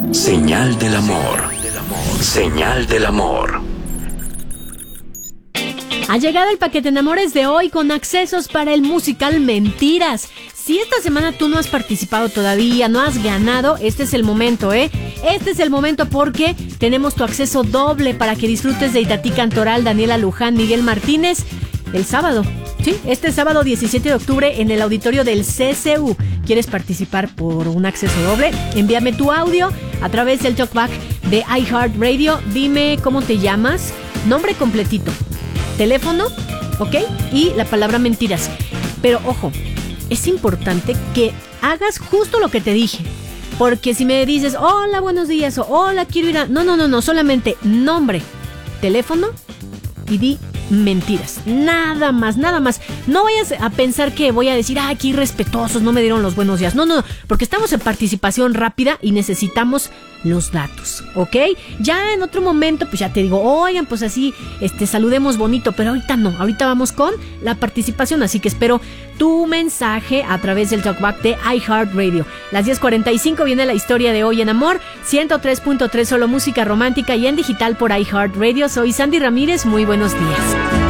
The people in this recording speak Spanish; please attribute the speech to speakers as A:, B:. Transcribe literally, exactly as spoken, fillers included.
A: Señal del amor. Señal del amor.
B: Ha llegado el paquete Enamores de hoy con accesos para el musical Mentiras. Si esta semana tú no has participado todavía, no has ganado, este es el momento, ¿eh? Este es el momento porque tenemos tu acceso doble para que disfrutes de Itatí Cantoral, Daniela Luján, Miguel Martínez, el sábado. Sí, este sábado diecisiete de octubre en el auditorio del C C U. ¿Quieres participar por un acceso doble? Envíame tu audio a través del talkback de iHeartRadio. Dime cómo te llamas, nombre completito, teléfono, ¿ok? Y la palabra mentiras. Pero ojo, es importante que hagas justo lo que te dije. Porque si me dices, hola, buenos días, o hola, quiero ir a... No, no, no, no, solamente nombre, teléfono y di mentiras. Nada más, nada más. No vayas a pensar que voy a decir, ah, qué irrespetuosos, no me dieron los buenos días. No, no, no, porque estamos en participación rápida y necesitamos los datos, ¿ok? Ya en otro momento, pues ya te digo, oigan, pues así, este, saludemos bonito, pero ahorita no, ahorita vamos con la participación, así que espero tu mensaje a través del talkback de iHeartRadio. Las diez cuarenta y cinco viene la historia de Hoy en Amor, ciento tres punto tres solo música romántica y en digital por iHeartRadio. Soy Sandy Ramírez, muy buenos días.